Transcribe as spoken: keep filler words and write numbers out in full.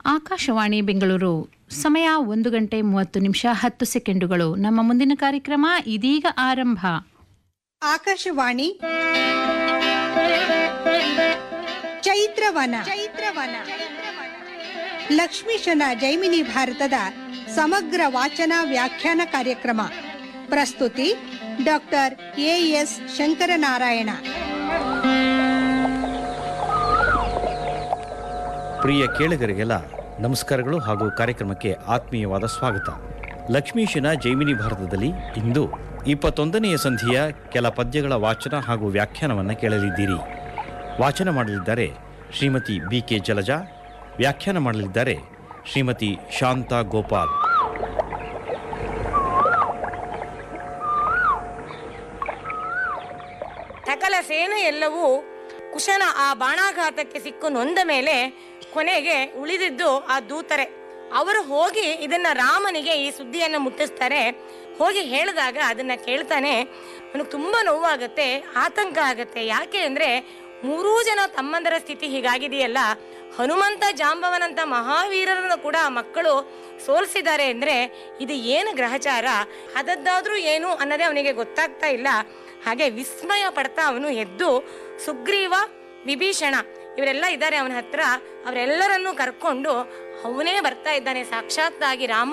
ಆಕಾಶವಾಣಿ ಬೆಂಗಳೂರು. ಸಮಯ ಒಂದು ಗಂಟೆ ಮೂವತ್ತು ನಿಮಿಷ ಹತ್ತು ಸೆಕೆಂಡುಗಳು. ನಮ್ಮ ಮುಂದಿನ ಕಾರ್ಯಕ್ರಮ ಇದೀಗ ಆರಂಭ. ಆಕಾಶವಾಣಿ ಚೈತ್ರವನ ಚೈತ್ರವನ ಲಕ್ಷ್ಮೀಶನ ಜೈಮಿನಿ ಭಾರತದ ಸಮಗ್ರ ವಾಚನ ವ್ಯಾಖ್ಯಾನ ಕಾರ್ಯಕ್ರಮ. ಪ್ರಸ್ತುತಿ ಡಾಕ್ಟರ್ ಎ ಎಸ್ ಶಂಕರನಾರಾಯಣ. ಪ್ರಿಯ ಕೇಳುಗರಿಗೆಲ್ಲ ನಮಸ್ಕಾರಗಳು ಹಾಗೂ ಕಾರ್ಯಕ್ರಮಕ್ಕೆ ಆತ್ಮೀಯವಾದ ಸ್ವಾಗತ. ಲಕ್ಷ್ಮೀಶನ ಜೈಮಿನಿ ಭಾರತದಲ್ಲಿ ಇಂದು ಇಪ್ಪತ್ತೊಂದನೆಯ ಸಂಧಿಯ ಕೆಲ ಪದ್ಯಗಳ ವಾಚನ ಹಾಗೂ ವ್ಯಾಖ್ಯಾನವನ್ನು ಕೇಳಲಿದ್ದೀರಿ. ವಾಚನ ಮಾಡಲಿದ್ದಾರೆ ಶ್ರೀಮತಿ ಬಿ ಕೆ ಜಲಜಾ, ವ್ಯಾಖ್ಯಾನ ಮಾಡಲಿದ್ದಾರೆ ಶ್ರೀಮತಿ ಶಾಂತಾ ಗೋಪಾಲ್. ಸಕಲ ಸೇನೆ ಎಲ್ಲವೂ ಕುಶನ ಆ ಬಾಣಾಘಾತಕ್ಕೆ ಸಿಕ್ಕು ನೊಂದ ಮೇಲೆ ಕೊನೆಗೆ ಉಳಿದಿದ್ದು ಆ ದೂತರೆ. ಅವರು ಹೋಗಿ ಇದನ್ನ ರಾಮನಿಗೆ ಈ ಸುದ್ದಿಯನ್ನು ಮುಟ್ಟಿಸ್ತಾರೆ. ಹೋಗಿ ಹೇಳಿದಾಗ ಅದನ್ನ ಕೇಳ್ತಾನೆ. ಅವನಿಗೆ ತುಂಬಾ ನೋವಾಗತ್ತೆ, ಆತಂಕ ಆಗತ್ತೆ. ಯಾಕೆ ಅಂದ್ರೆ ಮೂರೂ ಜನ ತಮ್ಮಂದರ ಸ್ಥಿತಿ ಹೀಗಾಗಿದೆಯಲ್ಲ. ಹನುಮಂತ ಜಾಂಬವನಂತ ಮಹಾವೀರರನ್ನು ಕೂಡ ಮಕ್ಕಳು ಸೋಲಿಸಿದ್ದಾರೆ ಅಂದ್ರೆ ಇದು ಏನು ಗ್ರಹಚಾರ, ಅದದ್ದಾದ್ರೂ ಏನು ಅನ್ನೋದೇ ಅವನಿಗೆ ಗೊತ್ತಾಗ್ತಾ ಇಲ್ಲ. ಹಾಗೆ ವಿಸ್ಮಯ ಪಡ್ತಾ ಅವನು ಎದ್ದು ಸುಗ್ರೀವ, ವಿಭೀಷಣ ಇವರೆಲ್ಲ ಇದ್ದಾರೆ ಅವನ ಹತ್ರ, ಅವರೆಲ್ಲರನ್ನೂ ಕರ್ಕೊಂಡು ಅವನೇ ಬರ್ತಾ ಇದ್ದಾನೆ. ಸಾಕ್ಷಾತ್ತಾಗಿ ರಾಮ